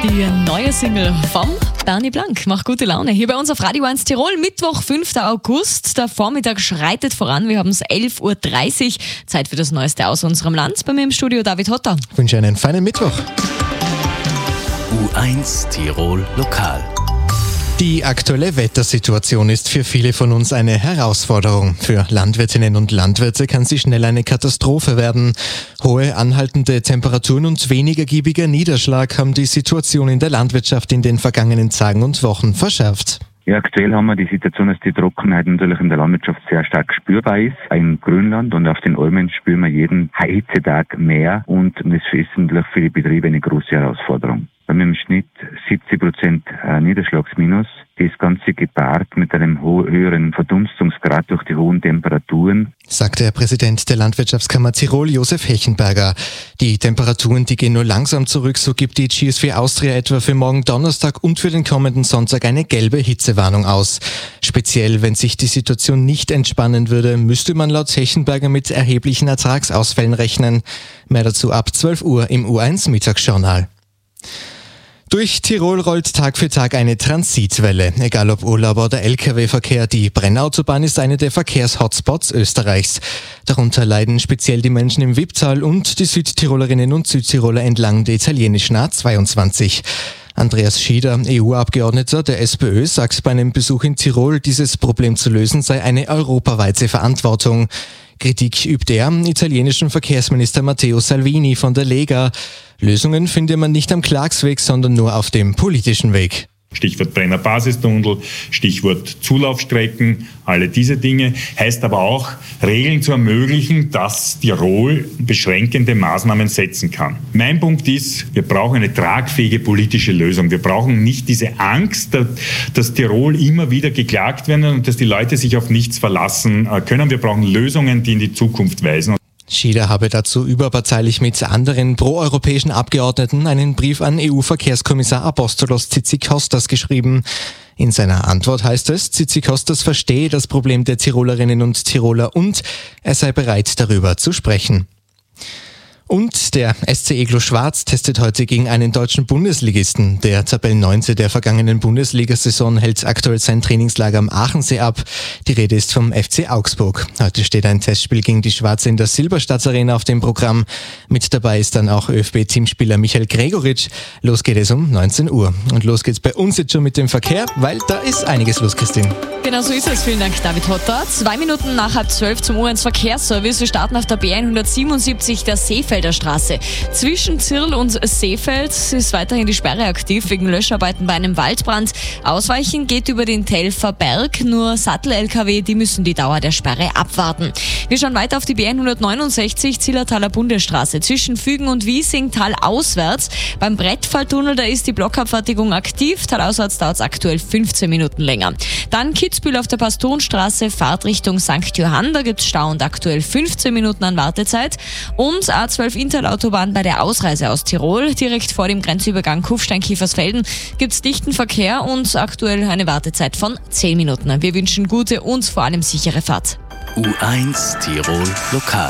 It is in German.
Die neue Single vom Bernie Blank macht gute Laune. Hier bei uns auf Radio 1 Tirol, Mittwoch, 5. August. Der Vormittag schreitet voran. Wir haben es 11.30 Uhr. Zeit für das Neueste aus unserem Land. Bei mir im Studio David Hotter. Ich wünsche einen feinen Mittwoch. U1 Tirol Lokal. Die aktuelle Wettersituation ist für viele von uns eine Herausforderung. Für Landwirtinnen und Landwirte kann sie schnell eine Katastrophe werden. Hohe anhaltende Temperaturen und wenig ergiebiger Niederschlag haben die Situation in der Landwirtschaft in den vergangenen Tagen und Wochen verschärft. Ja, aktuell haben wir die Situation, dass die Trockenheit natürlich in der Landwirtschaft sehr stark spürbar ist. Im Grünland und auf den Almen spüren wir jeden Hitzetag mehr und das ist natürlich für die Betriebe eine große Herausforderung. Wir haben im Schnitt 70% Niederschlagsminus. Das Ganze gepaart mit einem höheren Verdunstungsgrad durch die hohen Temperaturen, sagt der Präsident der Landwirtschaftskammer Tirol, Josef Hechenberger. Die Temperaturen, die gehen nur langsam zurück, so gibt die GSW Austria etwa für morgen Donnerstag und für den kommenden Sonntag eine gelbe Hitzewarnung aus. Speziell, wenn sich die Situation nicht entspannen würde, müsste man laut Hechenberger mit erheblichen Ertragsausfällen rechnen. Mehr dazu ab 12 Uhr im U1 Mittagsjournal. Durch Tirol rollt Tag für Tag eine Transitwelle. Egal ob Urlauber oder Lkw-Verkehr, die Brennautobahn ist eine der Verkehrshotspots Österreichs. Darunter leiden speziell die Menschen im Wipptal und die Südtirolerinnen und Südtiroler entlang der italienischen A22. Andreas Schieder, EU-Abgeordneter der SPÖ, sagt bei einem Besuch in Tirol, dieses Problem zu lösen sei eine europaweite Verantwortung. Kritik übt er am italienischen Verkehrsminister Matteo Salvini von der Lega. Lösungen finde man nicht am Klagsweg, sondern nur auf dem politischen Weg. Stichwort Brenner-Basistunnel, Stichwort Zulaufstrecken, alle diese Dinge. Heißt aber auch, Regeln zu ermöglichen, dass Tirol beschränkende Maßnahmen setzen kann. Mein Punkt ist, wir brauchen eine tragfähige politische Lösung. Wir brauchen nicht diese Angst, dass Tirol immer wieder geklagt werden und dass die Leute sich auf nichts verlassen können. Wir brauchen Lösungen, die in die Zukunft weisen. Schieder habe dazu überparteilich mit anderen proeuropäischen Abgeordneten einen Brief an EU-Verkehrskommissar Apostolos Tzitzikostas geschrieben. In seiner Antwort heißt es, Tzitzikostas verstehe das Problem der Tirolerinnen und Tiroler und er sei bereit, darüber zu sprechen. Und der SC Eglo Schwarz testet heute gegen einen deutschen Bundesligisten. Der Tabellenneunte der vergangenen Bundesliga-Saison hält aktuell sein Trainingslager am Aachensee ab. Die Rede ist vom FC Augsburg. Heute steht ein Testspiel gegen die Schwarze in der Silberstadt-Arena auf dem Programm. Mit dabei ist dann auch ÖFB-Teamspieler Michael Gregoritsch. Los geht es um 19 Uhr. Und los geht's bei uns jetzt schon mit dem Verkehr, weil da ist einiges los, Christine. Genau so ist es. Vielen Dank, David Hotter. 2 Minuten nach 11:30 zum U1 Verkehrsservice. Wir starten auf der B177 der Seefelder Straße. Zwischen Zirl und Seefeld ist weiterhin die Sperre aktiv wegen Löscharbeiten bei einem Waldbrand. Ausweichen geht über den Telfer Berg. Nur Sattel-LKW, die müssen die Dauer der Sperre abwarten. Wir schauen weiter auf die B169 Zillertaler Bundesstraße. Zwischen Fügen und Wiesing talauswärts. Beim Brettfalltunnel, da ist die Blockabfertigung aktiv. Talauswärts dauert es aktuell 15 Minuten länger. Dann Kitzbühel auf der Pastonstraße, Fahrtrichtung St. Johann. Da gibt es Stau und aktuell 15 Minuten an Wartezeit. Und A12 Interautobahn bei der Ausreise aus Tirol. Direkt vor dem Grenzübergang Kufstein-Kiefersfelden gibt es dichten Verkehr und aktuell eine Wartezeit von 10 Minuten. Wir wünschen gute und vor allem sichere Fahrt. U1 Tirol Lokal.